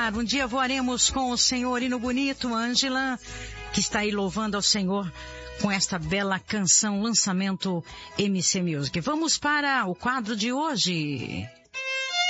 cantar Um Dia Voaremos com o Senhor. E no bonito, Ângela, que está aí louvando ao Senhor com esta bela canção, lançamento MC Music. Vamos para o quadro de hoje.